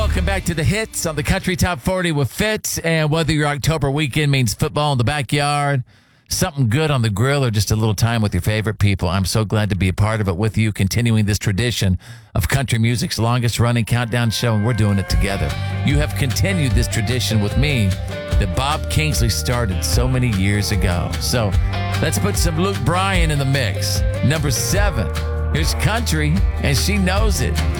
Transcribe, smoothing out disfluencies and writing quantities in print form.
Welcome back to the hits on the Country Top 40 with Fitz. And whether your October weekend means football in the backyard, something good on the grill, or just a little time with your favorite people, I'm so glad to be a part of it with you, continuing this tradition of country music's longest running countdown show, and we're doing it together. You have continued this tradition with me that Bob Kingsley started so many years ago. So let's put some Luke Bryan in the mix. Number 7. Here's Country, and She Knows It.